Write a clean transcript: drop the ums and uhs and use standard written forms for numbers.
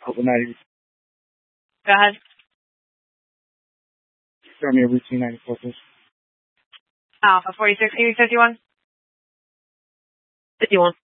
Over 90. Go ahead. Start me a routine 94, please. Alpha 46, 51? 51.